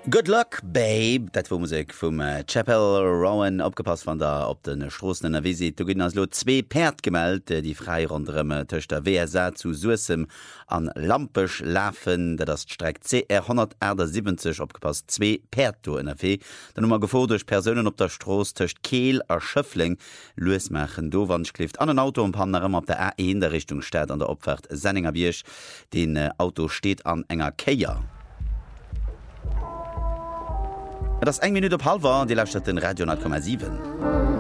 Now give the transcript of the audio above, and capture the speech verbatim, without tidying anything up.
Good luck, babe, dat wo Musik vum äh, Chapel Rowan opgepasst van der op den Strossen der Visit. Du ginn as lo zwee Perd gemeld, die frei rondremme töcht der W S A zu Suessem an Lampech lafen, dat das Streck C R hundertsiebzig opgepasst zwee Perd do N R W. Dan nummer gefo duch Personen op der Stroos töcht Keel a Schöffling Loesmachen do wann kleft an ein Auto um Pannerem op der A eins der Richtung Stadt an der Opfahrt Senninger Biersch. Den äh, Auto steht an enger Keier. Das eng Minute op halb war, die lächt den Radio null Komma sieben.